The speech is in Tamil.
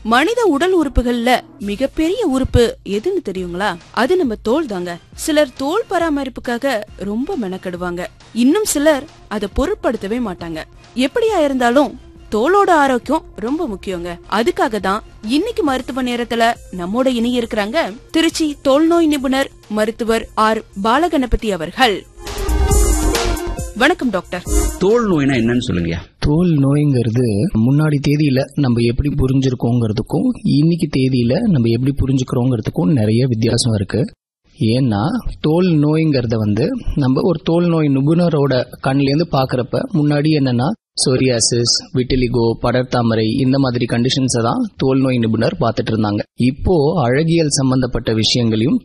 மனித உடல் உறுப்புகள்ல மிகப்பெரிய உறுப்பு எதுன்னு தெரியுங்களா? அது நம்ம தோல் தாங்க. சிலர் தோல் பராமரிப்புக்காக ரொம்ப மெனக்கெடுவாங்க. இன்னும் சிலர் அதை பொருட்படுத்தவே மாட்டாங்க. எப்படியா இருந்தாலும் தோலோட ஆரோக்கியம் ரொம்ப முக்கியங்க. அதுக்காக தான் இன்னைக்கு மருத்துவ நேரத்துல நம்மோட இணைய இருக்கிறாங்க திருச்சி தோல் நோய் நிபுணர் மருத்துவர் ஆர் பாலகணபதி அவர்கள். வணக்கம் டாக்டர். தோல் நோய்னா என்னன்னு சொல்லுங்க. தோல் நோய்ங்கிறது முன்னாடி தேதியில நம்ம எப்படி புரிஞ்சிருக்கோங்கிறதுக்கும் இன்னைக்கு தேதியில நம்ம எப்படி புரிஞ்சுக்கிறோங்கிறதுக்கும் நிறைய வித்தியாசம் இருக்கு. ஏன்னா தோல் நோய்ங்கிறத நம்ம ஒரு தோல் நோய் நிபுணரோட கண்லேருந்து பாக்குறப்ப முன்னாடி என்னன்னா சோரியாசிஸ், விட்டிலிகோ, படர்தாமரை இந்த மாதிரி கண்டிஷன்ஸை தான் தோல் நோய் நிபுணர் பார்த்துட்டு இருந்தாங்க. இப்போ அழகியல் சம்பந்தப்பட்ட விஷயங்களையும்